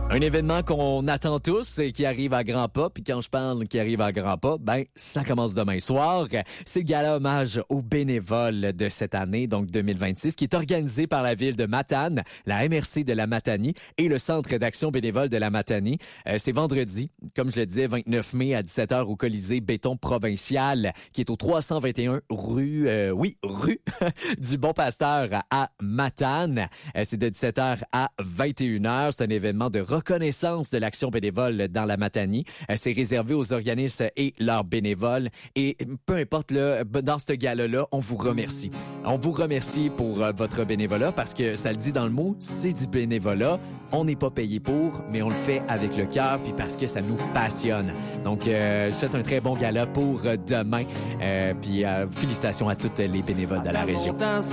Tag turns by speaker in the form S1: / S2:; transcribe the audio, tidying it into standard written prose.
S1: Un événement qu'on attend tous et qui arrive à grands pas. Puis quand je parle qui arrive à grands pas, ben ça commence demain soir. C'est le gala hommage aux bénévoles de cette année, donc 2026, qui est organisé par la ville de Matane, la MRC de la Matanie et le Centre d'action bénévole de la Matanie. C'est vendredi, comme je le disais, 29 mai à 17h au Colisée Béton Provincial, qui est au 321 rue du Bon Pasteur à Matane. C'est de 17h à 21h. C'est un événement de reconnaissance de l'action bénévole dans la Matanie. C'est réservé aux organismes et leurs bénévoles. Et peu importe, là, dans ce gala-là, on vous remercie. On vous remercie pour votre bénévolat parce que ça le dit dans le mot, c'est du bénévolat. On n'est pas payé pour, mais on le fait avec le cœur puis parce que ça nous passionne. Donc, je souhaite un très bon gala pour demain. Puis félicitations à toutes les bénévoles de la région.